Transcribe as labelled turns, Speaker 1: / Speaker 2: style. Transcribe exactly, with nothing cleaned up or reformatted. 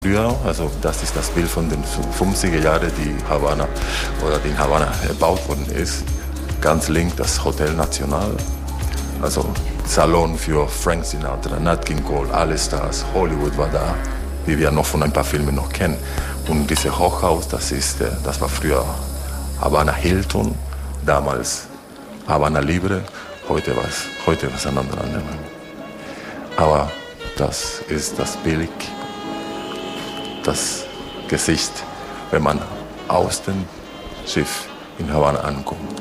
Speaker 1: Früher, also das ist das Bild von den fünfziger Jahren, die Havanna oder die in Havanna erbaut worden ist. Ganz links das Hotel Nacional, also Salon für Frank Sinatra, Nat King Cole, alle Stars, Hollywood war da, wie wir noch von ein paar Filmen noch kennen. Und dieses Hochhaus, das, ist, das war früher Havanna Hilton, damals Havanna Libre, heute was, heute was anderes. Aber das ist das Bild, das Gesicht, wenn man aus dem Schiff in Havanna ankommt.